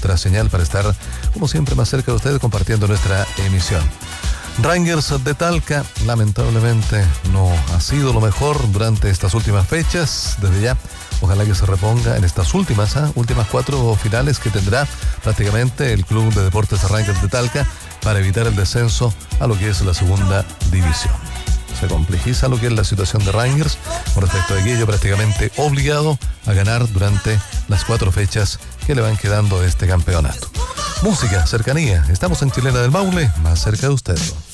nuestra señal para estar, como siempre, más cerca de ustedes compartiendo nuestra emisión. Rangers de Talca, lamentablemente no ha sido lo mejor durante estas últimas fechas. Desde ya, ojalá que se reponga en estas últimas 4 finales que tendrá prácticamente el Club de Deportes Rangers de Talca para evitar el descenso a lo que es la segunda división. Se complejiza lo que es la situación de Rangers con respecto a aquello, prácticamente obligado a ganar durante las 4 fechas que le van quedando de este campeonato. Música, cercanía. Estamos en Chilena del Maule, más cerca de ustedes.